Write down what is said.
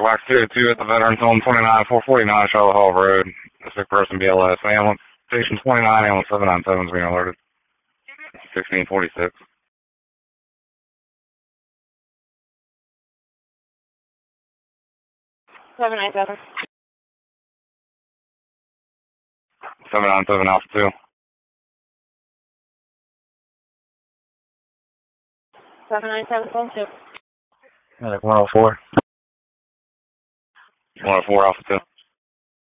Wax 202 at the Veterans Home, 29449 Charlotte Hall Road. A sick person, BLS. Ambulance, station 29, ambulance 797 is being alerted. 1646. 797. 797 Alpha 2. 797 phone 2. Medic 104. 104 Alpha 2.